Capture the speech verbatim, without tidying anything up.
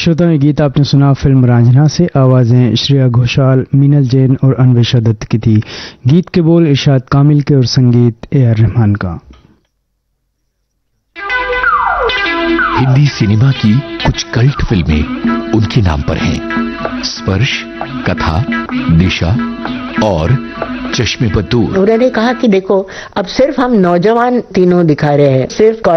श्रोता ये गीत आपने सुना फिल्म रांझना से। आवाजें श्रेया घोषाल, मीनल जैन और अन्वेषा दत्त की थी। गीत के बोल इरशाद कामिल के और संगीत ए आर रहमान का। हिंदी सिनेमा की कुछ कल्ट फिल्में उनके नाम पर हैं। स्पर्श, कथा, दिशा और चश्मे पर दूर। उन्होंने कहा कि देखो अब सिर्फ हम नौजवान तीनों दिखा रहे हैं, सिर्फ